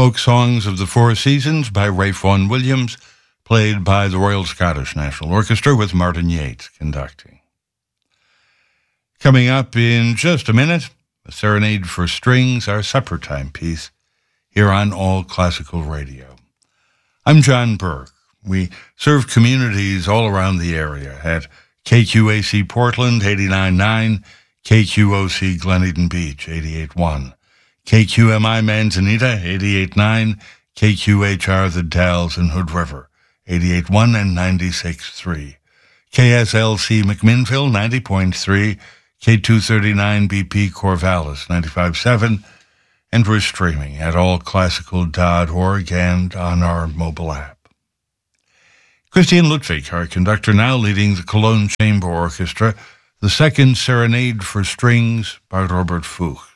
Folk Songs of the Four Seasons by Ralph Vaughan Williams, played by the Royal Scottish National Orchestra with Martin Yates conducting. Coming up in just a minute, a Serenade for Strings, our supper time piece, here on All Classical Radio. I'm John Burke. We serve communities all around the area at KQAC Portland, 89.9, KQOC Glen Beach, 88.1, KQMI Manzanita, 88.9, KQHR The Dalles and Hood River, 88.1 and 96.3, KSLC McMinnville, 90.3, K239 BP Corvallis, 95.7, and we're streaming at allclassical.org and on our mobile app. Christian Ludwig, our conductor, now leading the Cologne Chamber Orchestra, the second Serenade for Strings by Robert Fuchs.